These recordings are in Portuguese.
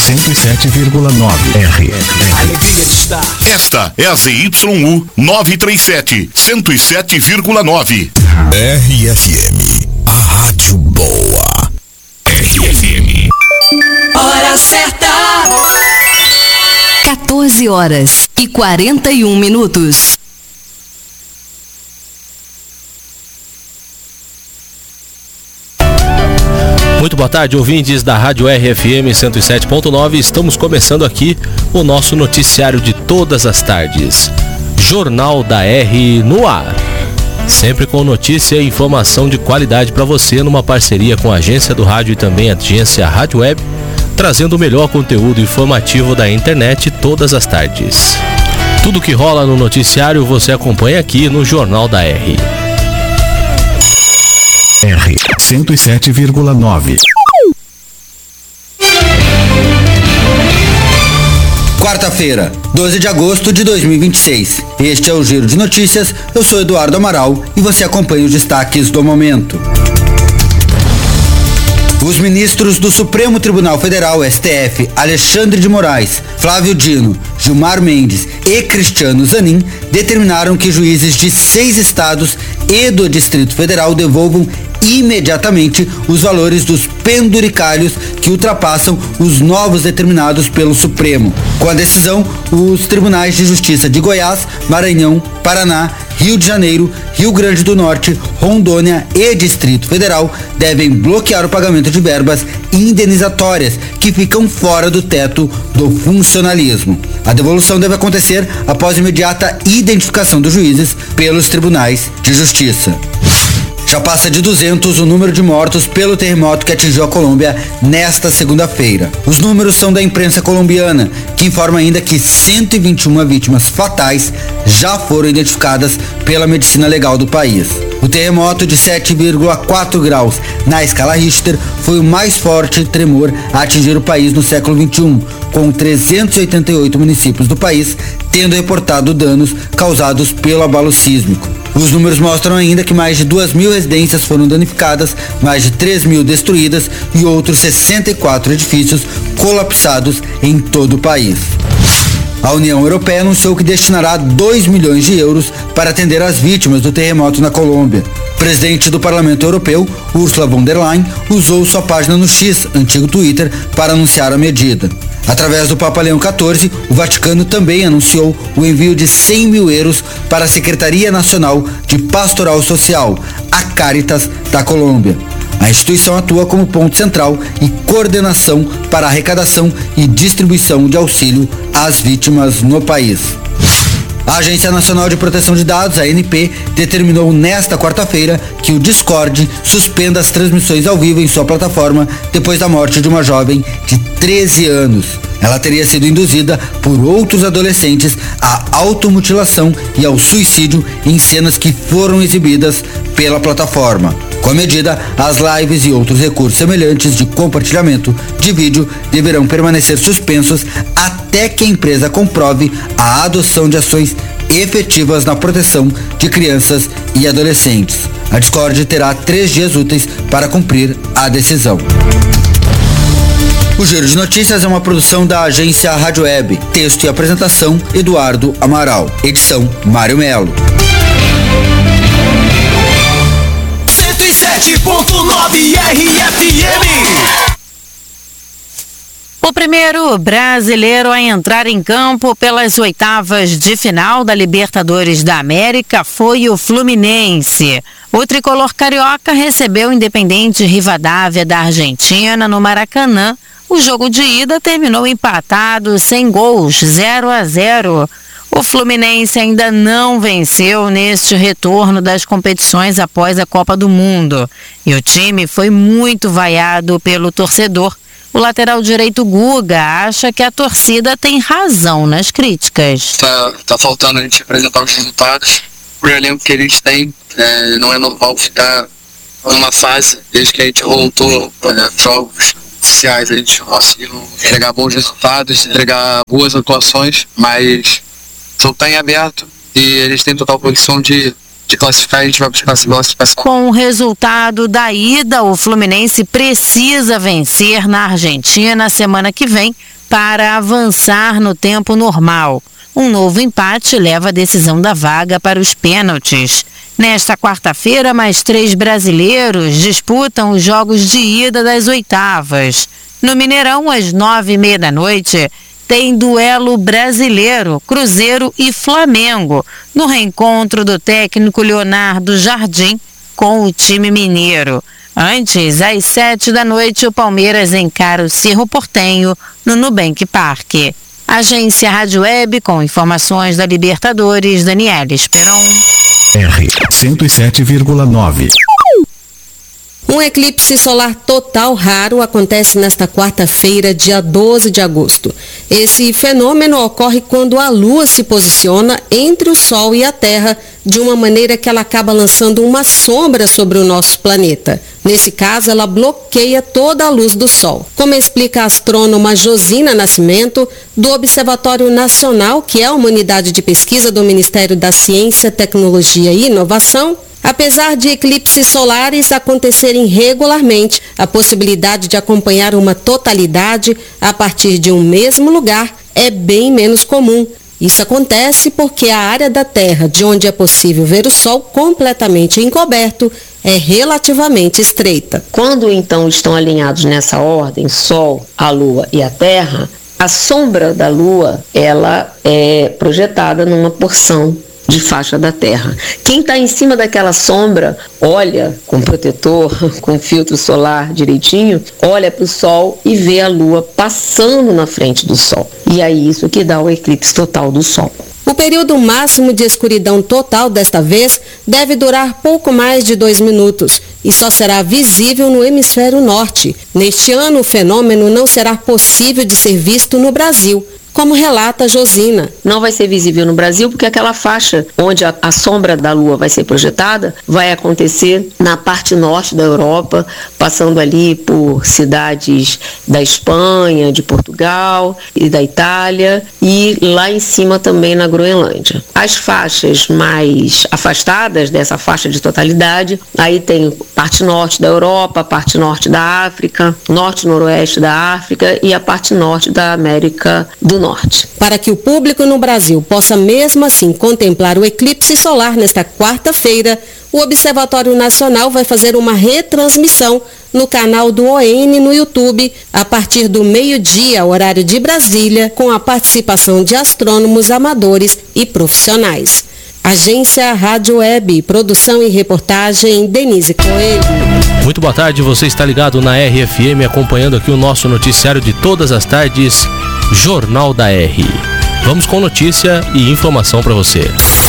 107,9 R. Esta é a ZYU 937, 107,9. RFM, a rádio boa. RFM. Hora certa. 14h41. Muito boa tarde, ouvintes da Rádio RFM 107.9. Estamos começando aqui o nosso noticiário de todas as tardes. Jornal da R no ar. Sempre com notícia e informação de qualidade para você, numa parceria com a Agência do Rádio e também a Agência Rádio Web, trazendo o melhor conteúdo informativo da internet todas as tardes. Tudo que rola no noticiário você acompanha aqui no Jornal da R. R 107,9. Quarta-feira, 12 de agosto de 2026. Este é o Giro de Notícias. Eu sou Eduardo Amaral e você acompanha os destaques do momento. Os ministros do Supremo Tribunal Federal, STF, Alexandre de Moraes, Flávio Dino, Gilmar Mendes e Cristiano Zanin determinaram que juízes de 6 estados e do Distrito Federal devolvam imediatamente os valores dos penduricalhos que ultrapassam os novos determinados pelo Supremo. Com a decisão, os tribunais de justiça de Goiás, Maranhão, Paraná, Rio de Janeiro, Rio Grande do Norte, Rondônia e Distrito Federal devem bloquear o pagamento de verbas indenizatórias que ficam fora do teto do funcionalismo. A devolução deve acontecer após imediata identificação dos juízes pelos tribunais de justiça. Já passa de 200 o número de mortos pelo terremoto que atingiu a Colômbia nesta segunda-feira. Os números são da imprensa colombiana, que informa ainda que 121 vítimas fatais já foram identificadas pela medicina legal do país. O terremoto de 7,4 graus na escala Richter foi o mais forte tremor a atingir o país no século XXI, com 388 municípios do país tendo reportado danos causados pelo abalo sísmico. Os números mostram ainda que mais de 2.000 residências foram danificadas, mais de 3.000 destruídas e outros 64 edifícios colapsados em todo o país. A União Europeia anunciou que destinará 2 milhões de euros para atender as vítimas do terremoto na Colômbia. O presidente do Parlamento Europeu, Ursula von der Leyen, usou sua página no X, antigo Twitter, para anunciar a medida. Através do Papa Leão XIV, o Vaticano também anunciou o envio de 100 mil euros para a Secretaria Nacional de Pastoral Social, a Caritas da Colômbia. A instituição atua como ponto central e coordenação para a arrecadação e distribuição de auxílio às vítimas no país. A Agência Nacional de Proteção de Dados, a ANP, determinou nesta quarta-feira que o Discord suspenda as transmissões ao vivo em sua plataforma depois da morte de uma jovem de 13 anos. Ela teria sido induzida por outros adolescentes à automutilação e ao suicídio em cenas que foram exibidas pela plataforma. Com a medida, as lives e outros recursos semelhantes de compartilhamento de vídeo deverão permanecer suspensos até que a empresa comprove a adoção de ações efetivas na proteção de crianças e adolescentes. A Discord terá 3 dias úteis para cumprir a decisão. O Giro de Notícias é uma produção da agência Rádio Web. Texto e apresentação, Eduardo Amaral. Edição, Mário Melo. 107.9 RFM. O primeiro brasileiro a entrar em campo pelas oitavas de final da Libertadores da América foi o Fluminense. O tricolor carioca recebeu o Independente Rivadavia da Argentina no Maracanã. O jogo de ida terminou empatado sem gols, 0-0. O Fluminense ainda não venceu neste retorno das competições após a Copa do Mundo. E o time foi muito vaiado pelo torcedor. O lateral direito Guga acha que a torcida tem razão nas críticas. Tá faltando a gente apresentar os resultados. O elenco que eles têm, não é normal ficar numa fase, desde que a gente voltou jogos oficiais, a gente conseguiu entregar bons resultados, entregar boas atuações, mas o jogo está em aberto e a gente tem total condição de classificar, a gente vai buscar essa classificação. Com o resultado da ida, o Fluminense precisa vencer na Argentina semana que vem para avançar no tempo normal. Um novo empate leva a decisão da vaga para os pênaltis. Nesta quarta-feira, mais 3 brasileiros disputam os jogos de ida das oitavas. No Mineirão, às 9h30 da noite, tem duelo brasileiro, Cruzeiro e Flamengo, no reencontro do técnico Leonardo Jardim com o time mineiro. Antes, às 7 da noite, o Palmeiras encara o Cerro Porteño no Nubank Parque. Agência Rádio Web com informações da Libertadores, Daniela Esperon. R 107,9. Um eclipse solar total raro acontece nesta quarta-feira, dia 12 de agosto. Esse fenômeno ocorre quando a Lua se posiciona entre o Sol e a Terra de uma maneira que ela acaba lançando uma sombra sobre o nosso planeta. Nesse caso, ela bloqueia toda a luz do Sol. Como explica a astrônoma Josina Nascimento, do Observatório Nacional, que é uma unidade de pesquisa do Ministério da Ciência, Tecnologia e Inovação, apesar de eclipses solares acontecerem regularmente, a possibilidade de acompanhar uma totalidade a partir de um mesmo lugar é bem menos comum. Isso acontece porque a área da Terra de onde é possível ver o Sol completamente encoberto é relativamente estreita. Quando então estão alinhados nessa ordem, Sol, a Lua e a Terra, a sombra da Lua ela é projetada numa porção de faixa da Terra. Quem está em cima daquela sombra, olha com protetor, com filtro solar direitinho, olha para o Sol e vê a Lua passando na frente do Sol. E é isso que dá o eclipse total do Sol. O período máximo de escuridão total desta vez deve durar pouco mais de 2 minutos e só será visível no hemisfério norte. Neste ano, o fenômeno não será possível de ser visto no Brasil, como relata Josina. Não vai ser visível no Brasil porque aquela faixa onde a sombra da Lua vai ser projetada vai acontecer na parte norte da Europa, passando ali por cidades da Espanha, de Portugal e da Itália e lá em cima também na Groenlândia. As faixas mais afastadas dessa faixa de totalidade, aí tem parte norte da Europa, parte norte da África, norte e noroeste da África e a parte norte da América do Norte. Para que o público no Brasil possa mesmo assim contemplar o eclipse solar nesta quarta-feira, o Observatório Nacional vai fazer uma retransmissão no canal do ON no YouTube a partir do meio-dia, horário de Brasília, com a participação de astrônomos amadores e profissionais. Agência Rádio Web, produção e reportagem Denise Coelho. Muito boa tarde, você está ligado na RFM, acompanhando aqui o nosso noticiário de todas as tardes, Jornal da R. Vamos com notícia e informação para você.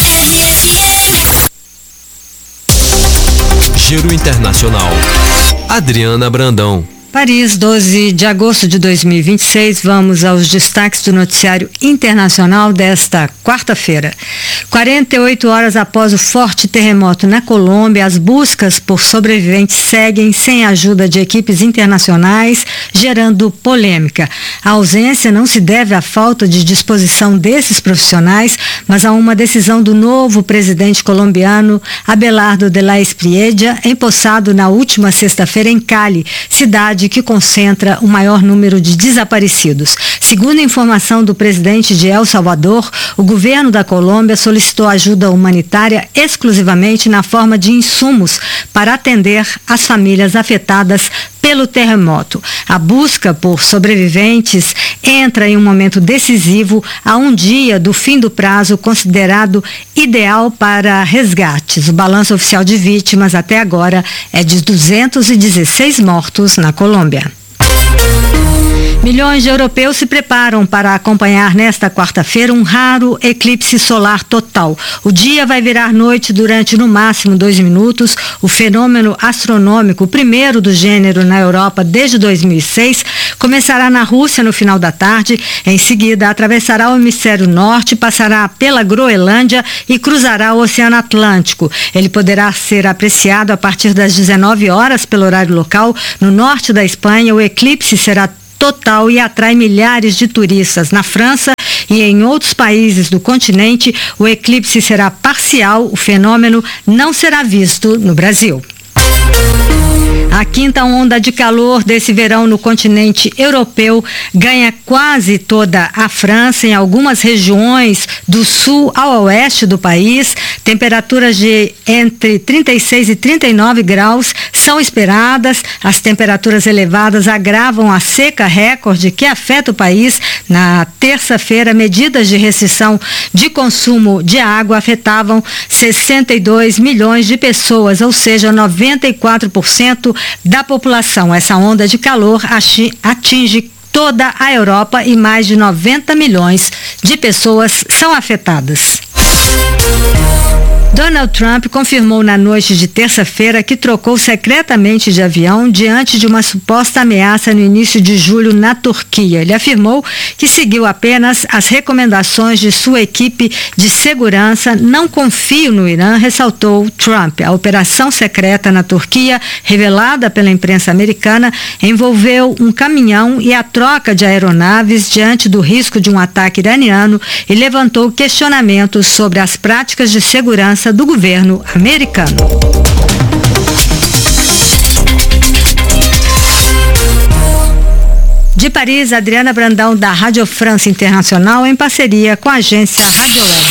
Giro Internacional. Adriana Brandão. Paris, 12 de agosto de 2026, vamos aos destaques do noticiário internacional desta quarta-feira. 48 horas após o forte terremoto na Colômbia, as buscas por sobreviventes seguem sem a ajuda de equipes internacionais, gerando polêmica. A ausência não se deve à falta de disposição desses profissionais, mas a uma decisão do novo presidente colombiano, Abelardo de la Espriella, empossado na última sexta-feira em Cali, cidade que concentra o maior número de desaparecidos. Segundo a informação do presidente de El Salvador, o governo da Colômbia solicitou ajuda humanitária exclusivamente na forma de insumos para atender as famílias afetadas pelo terremoto. A busca por sobreviventes entra em um momento decisivo a um dia do fim do prazo considerado ideal para resgates. O balanço oficial de vítimas até agora é de 216 mortos na Colômbia. Milhões de europeus se preparam para acompanhar nesta quarta-feira um raro eclipse solar total. O dia vai virar noite durante no máximo 2 minutos. O fenômeno astronômico, o primeiro do gênero na Europa desde 2006, começará na Rússia no final da tarde. Em seguida, atravessará o hemisfério norte, passará pela Groenlândia e cruzará o Oceano Atlântico. Ele poderá ser apreciado a partir das 19 horas pelo horário local. No norte da Espanha, o eclipse será total e atrai milhares de turistas. Na França e em outros países do continente, o eclipse será parcial. O fenômeno não será visto no Brasil. A A quinta onda de calor desse verão no continente europeu ganha quase toda a França, em algumas regiões do sul ao oeste do país. Temperaturas de entre 36 e 39 graus são esperadas. As temperaturas elevadas agravam a seca recorde que afeta o país. Na terça-feira, medidas de restrição de consumo de água afetavam 62 milhões de pessoas, ou seja, 94% da população. Essa onda de calor atinge toda a Europa e mais de 90 milhões de pessoas são afetadas. Donald Trump confirmou na noite de terça-feira que trocou secretamente de avião diante de uma suposta ameaça no início de julho na Turquia. Ele afirmou que seguiu apenas as recomendações de sua equipe de segurança. Não confio no Irã, ressaltou Trump. A operação secreta na Turquia, revelada pela imprensa americana, envolveu um caminhão e a troca de aeronaves diante do risco de um ataque iraniano e levantou questionamentos sobre as práticas de segurança do governo americano. De Paris, Adriana Brandão, da Rádio France Internacional, em parceria com a agência Rádio Web.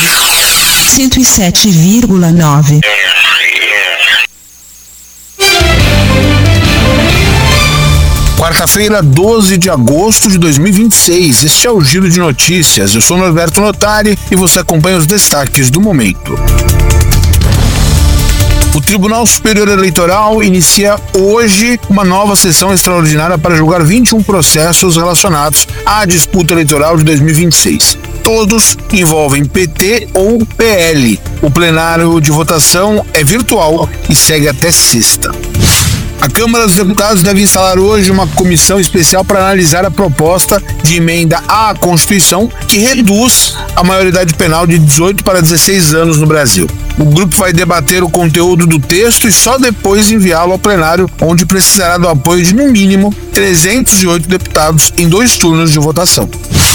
107,9. Quarta-feira, 12 de agosto de 2026. Este é o Giro de Notícias. Eu sou Norberto Notari e você acompanha os destaques do momento. O Tribunal Superior Eleitoral inicia hoje uma nova sessão extraordinária para julgar 21 processos relacionados à disputa eleitoral de 2026. Todos envolvem PT ou PL. O plenário de votação é virtual e segue até sexta. A Câmara dos Deputados deve instalar hoje uma comissão especial para analisar a proposta de emenda à Constituição que reduz a maioridade penal de 18 para 16 anos no Brasil. O grupo vai debater o conteúdo do texto e só depois enviá-lo ao plenário, onde precisará do apoio de, no mínimo, 308 deputados em 2 turnos de votação.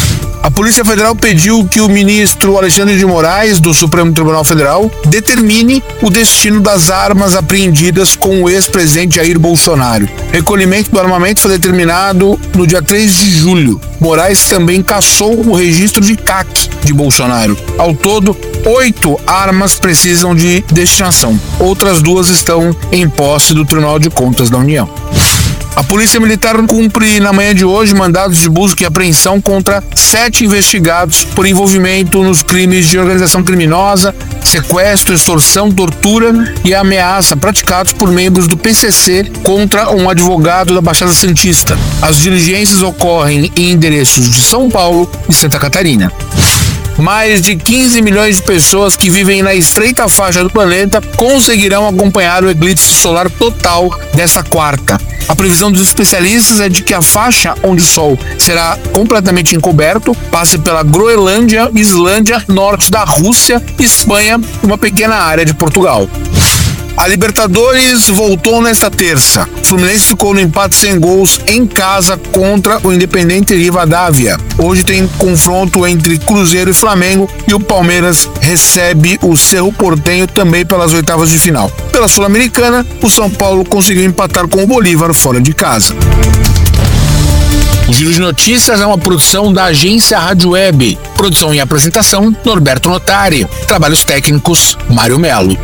A Polícia Federal pediu que o ministro Alexandre de Moraes, do Supremo Tribunal Federal, determine o destino das armas apreendidas com o ex-presidente Jair Bolsonaro. O recolhimento do armamento foi determinado no dia 3 de julho. Moraes também cassou o registro de CAC de Bolsonaro. Ao todo, 8 armas precisam de destinação. Outras 2 estão em posse do Tribunal de Contas da União. A Polícia Militar cumpre na manhã de hoje mandados de busca e apreensão contra 7 investigados por envolvimento nos crimes de organização criminosa, sequestro, extorsão, tortura e ameaça praticados por membros do PCC contra um advogado da Baixada Santista. As diligências ocorrem em endereços de São Paulo e Santa Catarina. Mais de 15 milhões de pessoas que vivem na estreita faixa do planeta conseguirão acompanhar o eclipse solar total desta quarta. A previsão dos especialistas é de que a faixa onde o Sol será completamente encoberto passe pela Groenlândia, Islândia, norte da Rússia, Espanha e uma pequena área de Portugal. A Libertadores voltou nesta terça. O Fluminense ficou no empate sem gols em casa contra o Independiente Rivadavia. Hoje tem confronto entre Cruzeiro e Flamengo e o Palmeiras recebe o Cerro Porteño também pelas oitavas de final. Pela Sul-Americana, o São Paulo conseguiu empatar com o Bolívar fora de casa. O Giro de Notícias é uma produção da agência Rádio Web. Produção e apresentação, Norberto Notari. Trabalhos técnicos, Mário Melo.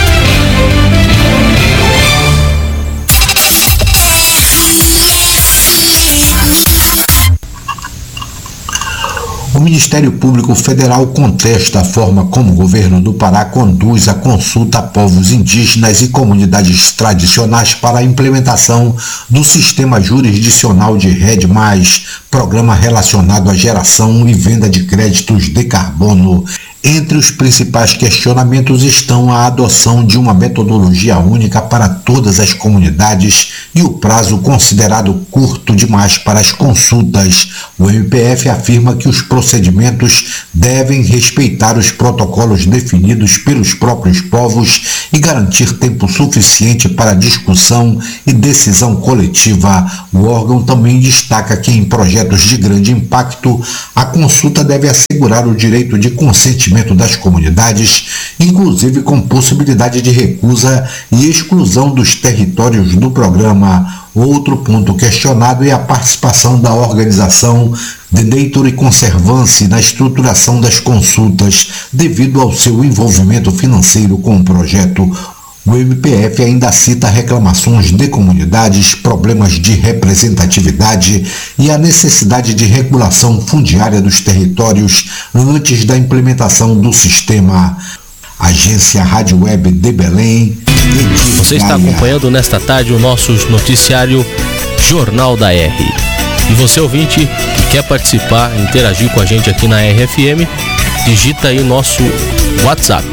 O Ministério Público Federal contesta a forma como o governo do Pará conduz a consulta a povos indígenas e comunidades tradicionais para a implementação do Sistema Jurisdicional de RED+, programa relacionado à geração e venda de créditos de carbono. Entre os principais questionamentos estão a adoção de uma metodologia única para todas as comunidades e o prazo considerado curto demais para as consultas. O MPF afirma que os procedimentos devem respeitar os protocolos definidos pelos próprios povos e garantir tempo suficiente para discussão e decisão coletiva. O órgão também destaca que em projetos de grande impacto, a consulta deve assegurar o direito de consentimento das comunidades, inclusive com possibilidade de recusa e exclusão dos territórios do programa. programa. Outro ponto questionado é a participação da organização The Dayton Conservancy na estruturação das consultas, devido ao seu envolvimento financeiro com o projeto. O MPF ainda cita reclamações de comunidades, problemas de representatividade e a necessidade de regulação fundiária dos territórios antes da implementação do sistema. Agência Rádio Web de Belém. Você está acompanhando nesta tarde o nosso noticiário Jornal da R. E você, ouvinte, que quer participar, interagir com a gente aqui na RFM, digita aí o nosso WhatsApp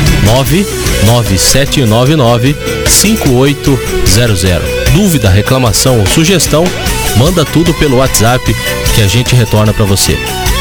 99799-5800. Dúvida, reclamação ou sugestão, manda tudo pelo WhatsApp que a gente retorna para você.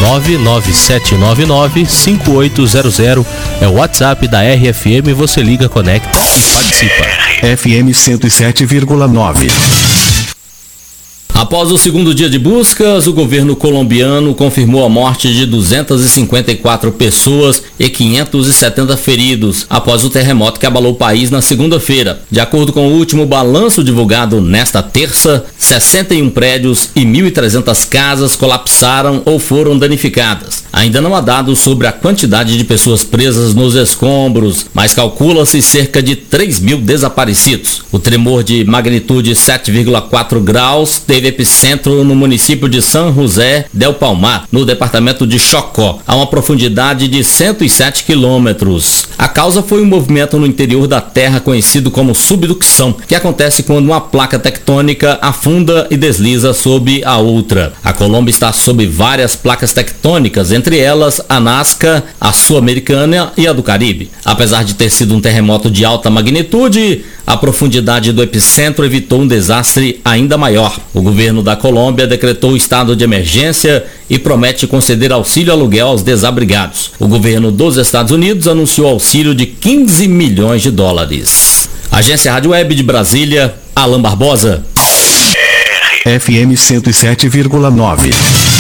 99799-5800 é o WhatsApp da RFM. Você liga, conecta e participa. FM 107,9. Após o segundo dia de buscas, o governo colombiano confirmou a morte de 254 pessoas e 570 feridos após o terremoto que abalou o país na segunda-feira. De acordo com o último balanço divulgado nesta terça, 61 prédios e 1.300 casas colapsaram ou foram danificadas. Ainda não há dados sobre a quantidade de pessoas presas nos escombros, mas calcula-se cerca de 3.000 desaparecidos. O tremor de magnitude 7,4 graus teve epicentro no município de San José del Palmar, no departamento de Chocó, a uma profundidade de 107 quilômetros. A causa foi um movimento no interior da Terra conhecido como subducção, que acontece quando uma placa tectônica afunda e desliza sob a outra. A Colômbia está sob várias placas tectônicas, entre elas a Nazca, a Sul-Americana e a do Caribe. Apesar de ter sido um terremoto de alta magnitude, a profundidade do epicentro evitou um desastre ainda maior. O governo da Colômbia decretou estado de emergência e promete conceder auxílio aluguel aos desabrigados. O governo dos Estados Unidos anunciou auxílio de 15 milhões de dólares. Agência Rádio Web de Brasília, Alan Barbosa. FM 107,9.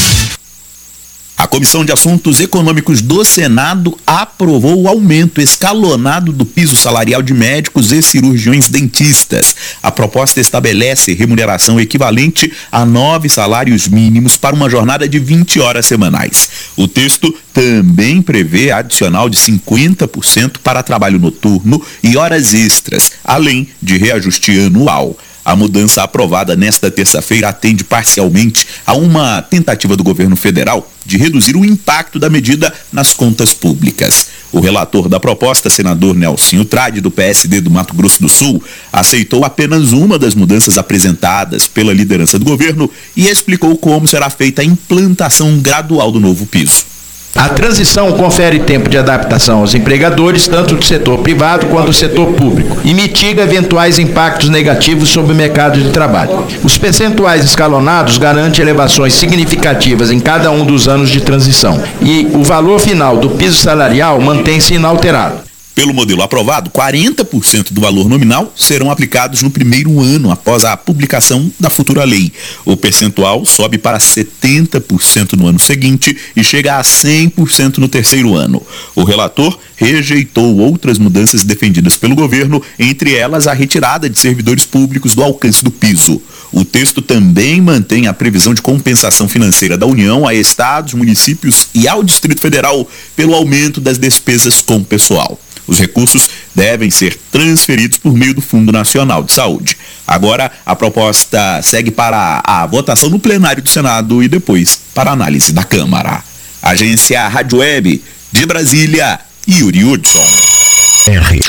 A Comissão de Assuntos Econômicos do Senado aprovou o aumento escalonado do piso salarial de médicos e cirurgiões dentistas. A proposta estabelece remuneração equivalente a 9 salários mínimos para uma jornada de 20 horas semanais. O texto também prevê adicional de 50% para trabalho noturno e horas extras, além de reajuste anual. A mudança aprovada nesta terça-feira atende parcialmente a uma tentativa do governo federal de reduzir o impacto da medida nas contas públicas. O relator da proposta, senador Nelsinho Trade, do PSD do Mato Grosso do Sul, aceitou apenas uma das mudanças apresentadas pela liderança do governo e explicou como será feita a implantação gradual do novo piso. A transição confere tempo de adaptação aos empregadores, tanto do setor privado quanto do setor público, e mitiga eventuais impactos negativos sobre o mercado de trabalho. Os percentuais escalonados garantem elevações significativas em cada um dos anos de transição, e o valor final do piso salarial mantém-se inalterado. Pelo modelo aprovado, 40% do valor nominal serão aplicados no primeiro ano após a publicação da futura lei. O percentual sobe para 70% no ano seguinte e chega a 100% no terceiro ano. O relator rejeitou outras mudanças defendidas pelo governo, entre elas a retirada de servidores públicos do alcance do piso. O texto também mantém a previsão de compensação financeira da União a estados, municípios e ao Distrito Federal pelo aumento das despesas com pessoal. Os recursos devem ser transferidos por meio do Fundo Nacional de Saúde. Agora, a proposta segue para a votação no plenário do Senado e depois para a análise da Câmara. Agência Rádio Web de Brasília, Yuri Hudson. R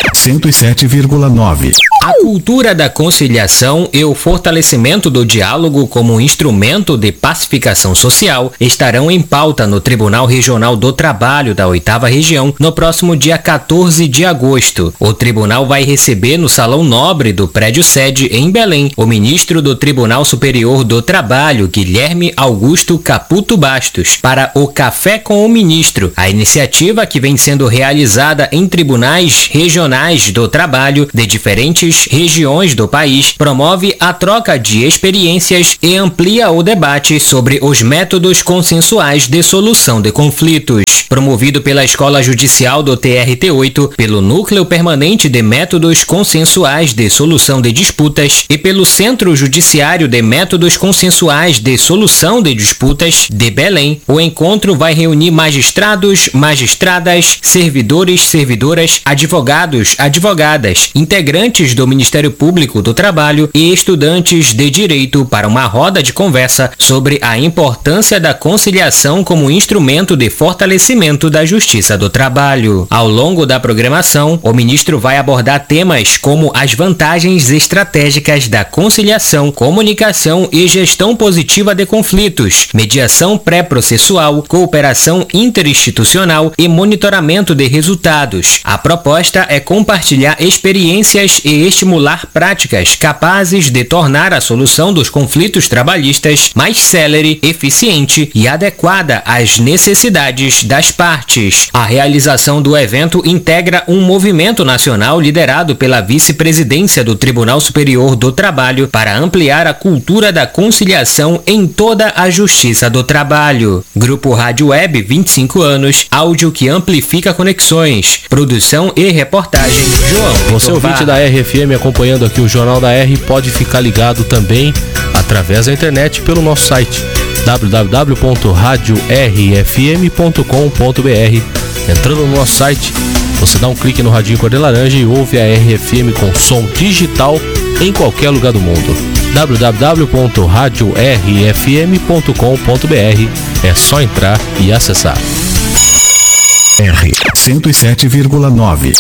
107,9. A cultura da conciliação e o fortalecimento do diálogo como instrumento de pacificação social estarão em pauta no Tribunal Regional do Trabalho da 8ª Região no próximo dia 14 de agosto. O tribunal vai receber no Salão Nobre do prédio sede em Belém o ministro do Tribunal Superior do Trabalho, Guilherme Augusto Caputo Bastos, para o Café com o Ministro. A iniciativa, que vem sendo realizada em tribunais regionais do trabalho de diferentes diferentes regiões do país, promove a troca de experiências e amplia o debate sobre os métodos consensuais de solução de conflitos. Promovido pela Escola Judicial do TRT8, pelo Núcleo Permanente de Métodos Consensuais de Solução de Disputas e pelo Centro Judiciário de Métodos Consensuais de Solução de Disputas de Belém, o encontro vai reunir magistrados, magistradas, servidores, servidoras, advogados, advogadas, integrantes do Ministério Público do Trabalho e estudantes de Direito para uma roda de conversa sobre a importância da conciliação como instrumento de fortalecimento da Justiça do Trabalho. Ao longo da programação, o ministro vai abordar temas como as vantagens estratégicas da conciliação, comunicação e gestão positiva de conflitos, mediação pré-processual, cooperação interinstitucional e monitoramento de resultados. A proposta é compartilhar experiências e estimular práticas capazes de tornar a solução dos conflitos trabalhistas mais célere, eficiente e adequada às necessidades das partes. A realização do evento integra um movimento nacional liderado pela vice-presidência do Tribunal Superior do Trabalho para ampliar a cultura da conciliação em toda a Justiça do Trabalho. Grupo Rádio Web, 25 anos, áudio que amplifica conexões. Produção e reportagem, João. Você ouvinte da RFM acompanhando aqui o Jornal da R pode ficar ligado também através da internet pelo nosso site www.radiorfm.com.br. Entrando no nosso site, você dá um clique no radinho cor de laranja e ouve a RFM com som digital em qualquer lugar do mundo. www.radiorfm.com.br. É só entrar e acessar. R 107,9.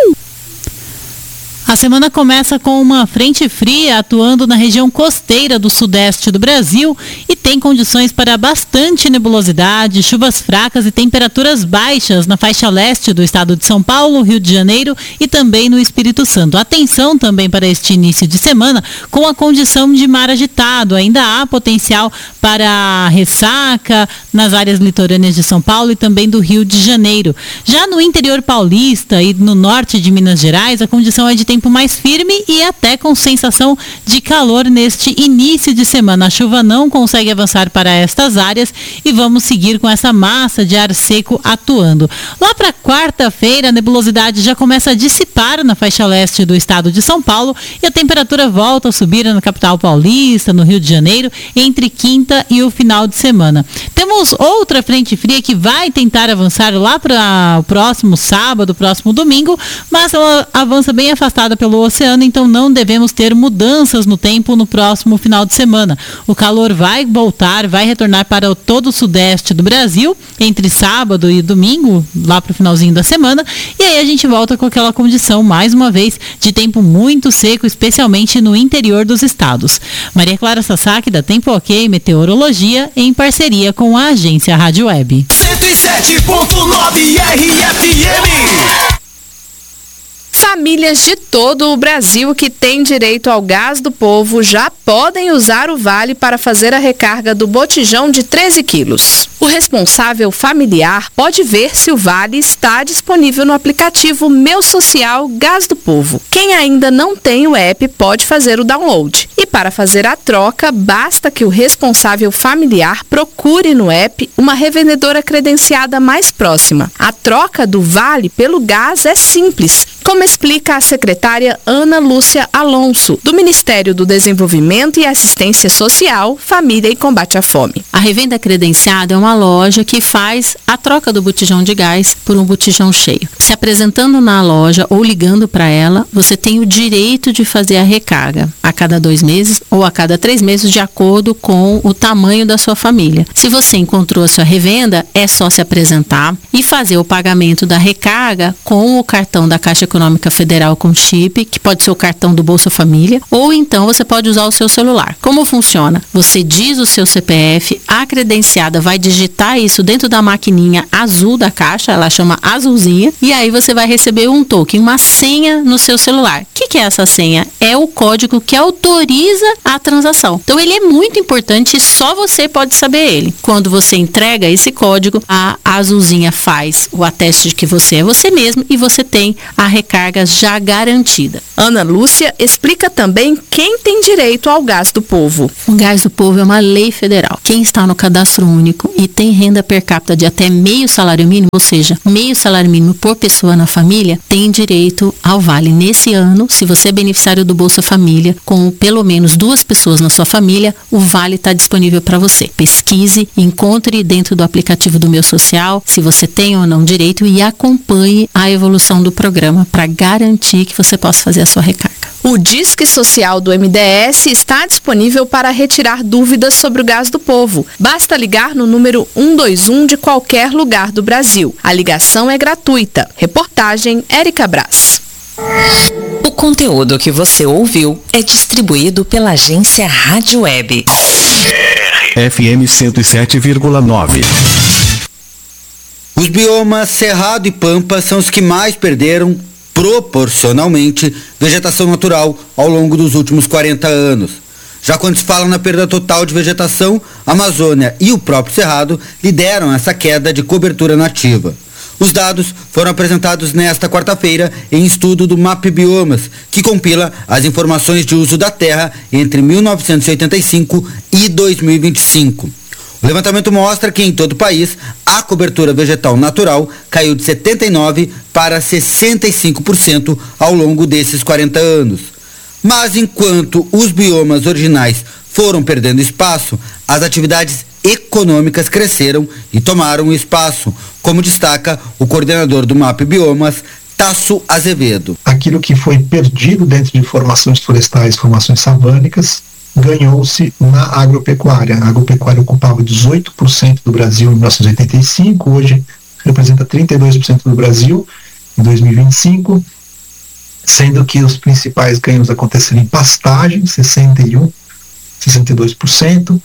A semana começa com uma frente fria atuando na região costeira do sudeste do Brasil e tem condições para bastante nebulosidade, chuvas fracas e temperaturas baixas na faixa leste do estado de São Paulo, Rio de Janeiro e também no Espírito Santo. Atenção também para este início de semana com a condição de mar agitado. Ainda há potencial para ressaca nas áreas litorâneas de São Paulo e também do Rio de Janeiro. Já no interior paulista e no norte de Minas Gerais, a condição é de tempo mais firme e até com sensação de calor neste início de semana. A chuva não consegue avançar para estas áreas e vamos seguir com essa massa de ar seco atuando. Lá para quarta-feira, a nebulosidade já começa a dissipar na faixa leste do estado de São Paulo e a temperatura volta a subir na capital paulista, no Rio de Janeiro, entre quinta e o final de semana. Temos outra frente fria que vai tentar avançar lá para o próximo sábado, próximo domingo, mas ela avança bem afastada pelo oceano, então não devemos ter mudanças no tempo no próximo final de semana. O calor vai voltar, vai retornar para todo o sudeste do Brasil, entre sábado e domingo, lá para o finalzinho da semana, e aí a gente volta com aquela condição, mais uma vez, de tempo muito seco, especialmente no interior dos estados. Maria Clara Sasaki, da Tempo Ok Meteorologia, em parceria com a agência Rádio Web. 107.9 RFM. Famílias de todo o Brasil que têm direito ao gás do povo já podem usar o vale para fazer a recarga do botijão de 13 quilos. O responsável familiar pode ver se o vale está disponível no aplicativo Meu Social Gás do Povo. Quem ainda não tem o app pode fazer o download. E para fazer a troca, basta que o responsável familiar procure no app uma revendedora credenciada mais próxima. A troca do vale pelo gás é simples, como explica a secretária Ana Lúcia Alonso, do Ministério do Desenvolvimento e Assistência Social, Família e Combate à Fome. A revenda credenciada é uma loja que faz a troca do botijão de gás por um botijão cheio. Se apresentando na loja ou ligando para ela, você tem o direito de fazer a recarga a cada 2 meses ou a cada 3 meses, de acordo com o tamanho da sua família. Se você encontrou a sua revenda, é só se apresentar e fazer o pagamento da recarga com o cartão da Caixa Econômica Federal com chip, que pode ser o cartão do Bolsa Família, ou então você pode usar o seu celular. Como funciona? Você diz o seu CPF, a credenciada vai digitar isso dentro da maquininha azul da caixa, ela chama azulzinha, e aí você vai receber um token, uma senha no seu celular. O que é essa senha? É o código que autoriza a transação. Então ele é muito importante e só você pode saber ele. Quando você entrega esse código, a azulzinha faz o ateste de que você é você mesmo e você tem a recarga recarga já garantida. Ana Lúcia explica também quem tem direito ao Gás do Povo. O Gás do Povo é uma lei federal. Quem está no cadastro único e tem renda per capita de até meio salário mínimo, ou seja, meio salário mínimo por pessoa na família, tem direito ao vale. Nesse ano, se você é beneficiário do Bolsa Família, com pelo menos 2 pessoas na sua família, o vale está disponível para você. Pesquise, encontre dentro do aplicativo do Meu Social se você tem ou não direito e acompanhe a evolução do programa para garantir que você possa fazer a sua recarga. O Disque Social do MDS está disponível para retirar dúvidas sobre o Gás do Povo. Basta ligar no número 121 de qualquer lugar do Brasil. A ligação é gratuita. Reportagem Érica Brás. O conteúdo que você ouviu é distribuído pela agência Rádio Web. FM 107,9. Os biomas Cerrado e Pampa são os que mais perderam, proporcionalmente, vegetação natural ao longo dos últimos 40 anos. Já quando se fala na perda total de vegetação, a Amazônia e o próprio Cerrado lideram essa queda de cobertura nativa. Os dados foram apresentados nesta quarta-feira em estudo do MAP Biomas, que compila as informações de uso da terra entre 1985 e 2025. O levantamento mostra que em todo o país a cobertura vegetal natural caiu de 79% para 65% ao longo desses 40 anos. Mas enquanto os biomas originais foram perdendo espaço, as atividades econômicas cresceram e tomaram espaço, como destaca o coordenador do MAP Biomas, Tasso Azevedo. Aquilo que foi perdido dentro de formações florestais, formações savânicas, ganhou-se na agropecuária. A agropecuária ocupava 18% do Brasil em 1985, hoje representa 32% do Brasil em 2025, sendo que os principais ganhos aconteceram em pastagem, 61%, 62%,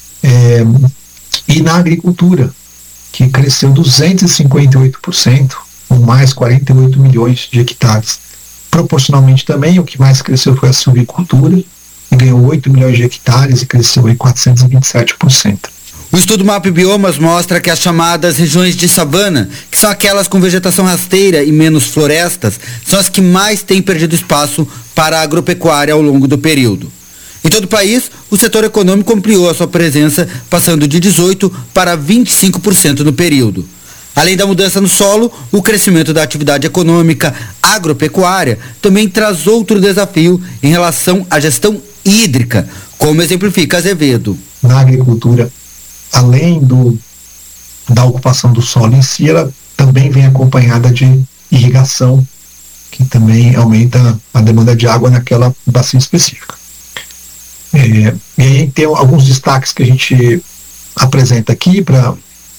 e na agricultura, que cresceu 258%, com mais 48 milhões de hectares. Proporcionalmente também, o que mais cresceu foi a silvicultura, que ganhou 8 milhões de hectares e cresceu em 427%. O estudo MAP Biomas mostra que as chamadas regiões de savana, que são aquelas com vegetação rasteira e menos florestas, são as que mais têm perdido espaço para a agropecuária ao longo do período. Em todo o país, o setor econômico ampliou a sua presença, passando de 18% para 25% no período. Além da mudança no solo, o crescimento da atividade econômica agropecuária também traz outro desafio em relação à gestão hídrica, como exemplifica Azevedo. Na agricultura, além da ocupação do solo em si, ela também vem acompanhada de irrigação, que também aumenta a demanda de água naquela bacia específica. E aí tem alguns destaques que a gente apresenta aqui para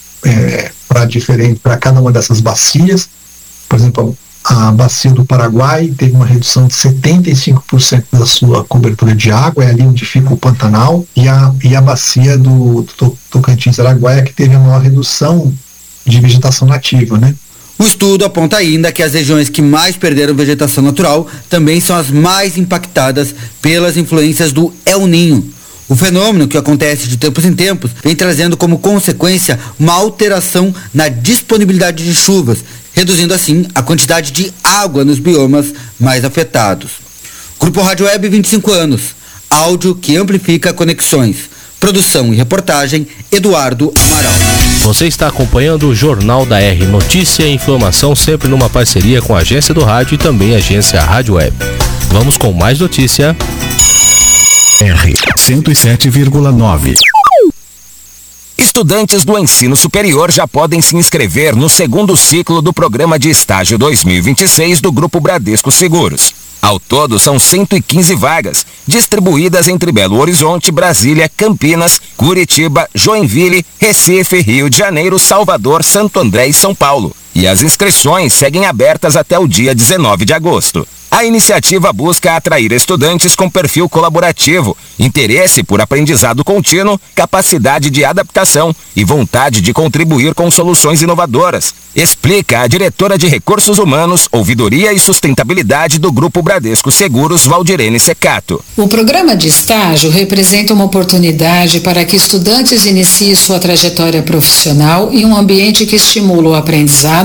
cada uma dessas bacias. Por exemplo, a bacia do Paraguai teve uma redução de 75% da sua cobertura de água, é ali onde fica o Pantanal, e a bacia do Tocantins-Araguaia, que teve a maior redução de vegetação nativa, né? O estudo aponta ainda que as regiões que mais perderam vegetação natural também são as mais impactadas pelas influências do El Niño. O fenômeno, que acontece de tempos em tempos, vem trazendo como consequência uma alteração na disponibilidade de chuvas, reduzindo assim a quantidade de água nos biomas mais afetados. Grupo Rádio Web, 25 anos. Áudio que amplifica conexões. Produção e reportagem, Eduardo Amaral. Você está acompanhando o Jornal da R, notícia e informação sempre numa parceria com a Agência do Rádio e também a Agência Rádio Web. Vamos com mais notícia. R 107,9. Estudantes do ensino superior já podem se inscrever no segundo ciclo do Programa de Estágio 2026 do Grupo Bradesco Seguros. Ao todo, são 115 vagas, distribuídas entre Belo Horizonte, Brasília, Campinas, Curitiba, Joinville, Recife, Rio de Janeiro, Salvador, Santo André e São Paulo. E as inscrições seguem abertas até o dia 19 de agosto. A iniciativa busca atrair estudantes com perfil colaborativo, interesse por aprendizado contínuo, capacidade de adaptação e vontade de contribuir com soluções inovadoras, explica a diretora de Recursos Humanos, Ouvidoria e Sustentabilidade do Grupo Bradesco Seguros, Valdirene Secato. O programa de estágio representa uma oportunidade para que estudantes iniciem sua trajetória profissional em um ambiente que estimula o aprendizado,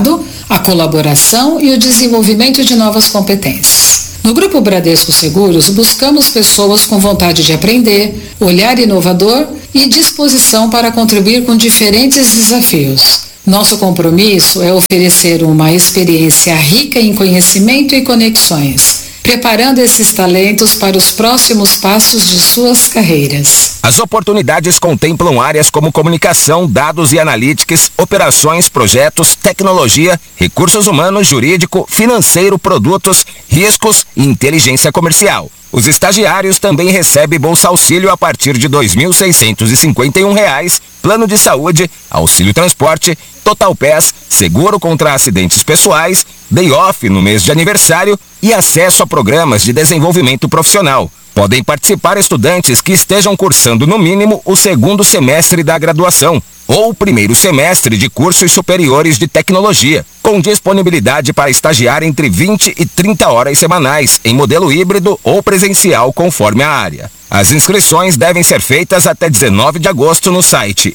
a colaboração e o desenvolvimento de novas competências. No Grupo Bradesco Seguros, buscamos pessoas com vontade de aprender, olhar inovador e disposição para contribuir com diferentes desafios. Nosso compromisso é oferecer uma experiência rica em conhecimento e conexões, preparando esses talentos para os próximos passos de suas carreiras. As oportunidades contemplam áreas como comunicação, dados e analytics, operações, projetos, tecnologia, recursos humanos, jurídico, financeiro, produtos, riscos e inteligência comercial. Os estagiários também recebem bolsa auxílio a partir de R$ 2.651, plano de saúde, auxílio transporte, Total Pass, seguro contra acidentes pessoais, day off no mês de aniversário e acesso a programas de desenvolvimento profissional. Podem participar estudantes que estejam cursando no mínimo o 2º semestre da graduação ou o 1º semestre de cursos superiores de tecnologia, com disponibilidade para estagiar entre 20 e 30 horas semanais, em modelo híbrido ou presencial, conforme a área. As inscrições devem ser feitas até 19 de agosto no site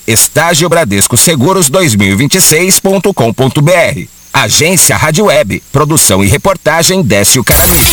estagiobradescoseguros2026.com.br. Agência Rádio Web, produção e reportagem Décio Carani.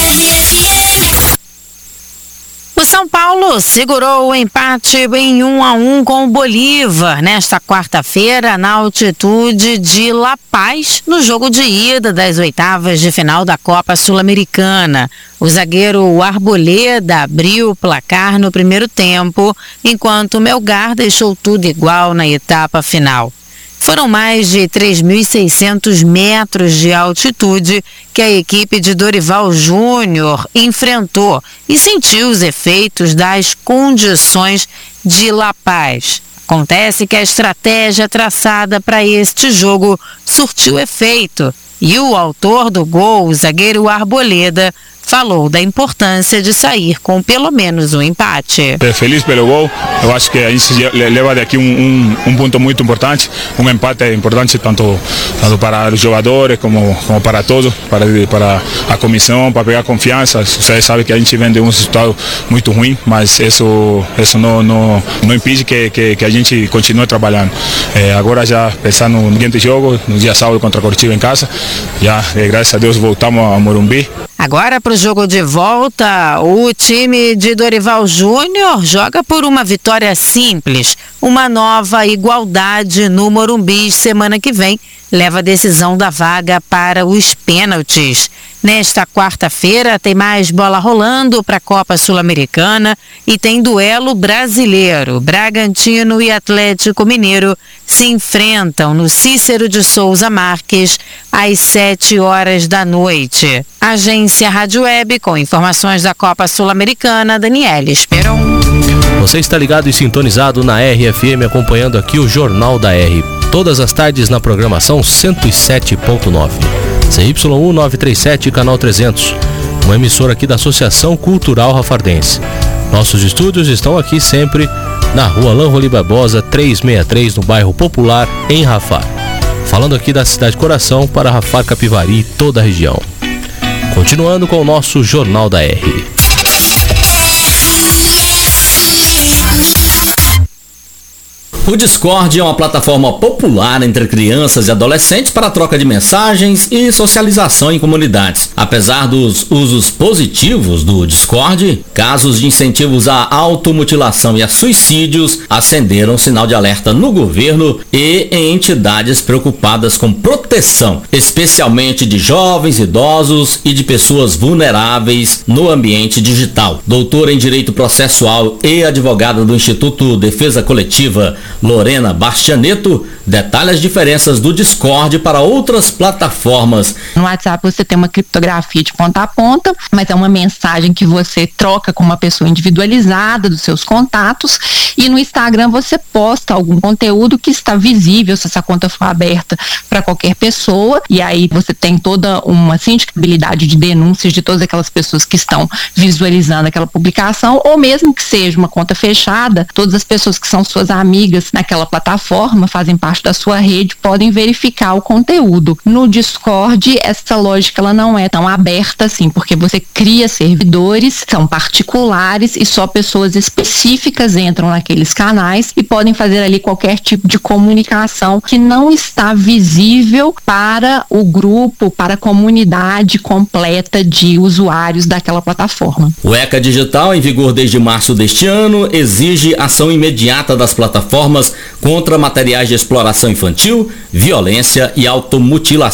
O São Paulo segurou o empate em 1-1 com o Bolívar nesta quarta-feira na altitude de La Paz, no jogo de ida das oitavas de final da Copa Sul-Americana. O zagueiro Arboleda abriu o placar no primeiro tempo, enquanto o Melgar deixou tudo igual na etapa final. Foram mais de 3.600 metros de altitude que a equipe de Dorival Júnior enfrentou e sentiu os efeitos das condições de La Paz. Acontece que a estratégia traçada para este jogo surtiu efeito e o autor do gol, o zagueiro Arboleda, falou da importância de sair com pelo menos um empate. Feliz pelo gol, eu acho que a gente leva daqui um ponto muito importante, um empate é importante tanto para os jogadores como para todos, para a comissão, para pegar confiança. Vocês sabem que a gente vem de um resultado muito ruim, mas isso não impede que a gente continue trabalhando. Agora já pensando no seguinte jogo, no dia sábado contra a Coritiba em casa, já graças a Deus voltamos a Morumbi. Agora para o jogo de volta, o time de Dorival Júnior joga por uma vitória simples, uma nova igualdade no Morumbi. Semana que vem leva a decisão da vaga para os pênaltis. Nesta quarta-feira tem mais bola rolando para a Copa Sul-Americana e tem duelo brasileiro. Bragantino e Atlético Mineiro se enfrentam no Cícero de Souza Marques às 7 horas da noite. Agência Rádio Web com informações da Copa Sul-Americana, Daniela Esperon. Você está ligado e sintonizado na RFM, acompanhando aqui o Jornal da R. Todas as tardes na programação 107.9. CY1 937, canal 300. Uma emissora aqui da Associação Cultural Rafardense. Nossos estúdios estão aqui sempre na rua Lanroli Barbosa 363, no bairro Popular, em Rafar. Falando aqui da cidade Coração para Rafar, Capivari e toda a região. Continuando com o nosso Jornal da R. O Discord é uma plataforma popular entre crianças e adolescentes para a troca de mensagens e socialização em comunidades. Apesar dos usos positivos do Discord, casos de incentivos à automutilação e a suicídios acenderam sinal de alerta no governo e em entidades preocupadas com proteção, especialmente de jovens, idosos e de pessoas vulneráveis no ambiente digital. Doutora em Direito Processual e advogada do Instituto Defesa Coletiva, Lorena Bastianeto, detalha as diferenças do Discord para outras plataformas. No WhatsApp você tem uma criptografia de ponta a ponta, mas é uma mensagem que você troca com uma pessoa individualizada dos seus contatos, e no Instagram você posta algum conteúdo que está visível se essa conta for aberta para qualquer pessoa, e aí você tem toda uma sindicabilidade de denúncias de todas aquelas pessoas que estão visualizando aquela publicação, ou mesmo que seja uma conta fechada, todas as pessoas que são suas amigas naquela plataforma, fazem parte da sua rede, podem verificar o conteúdo. No Discord, essa lógica ela não é tão aberta assim, porque você cria servidores, são particulares e só pessoas específicas entram naqueles canais e podem fazer ali qualquer tipo de comunicação que não está visível para o grupo, para a comunidade completa de usuários daquela plataforma. O ECA Digital, em vigor desde março deste ano, exige ação imediata das plataformas contra materiais de exploração infantil, violência e automutilação.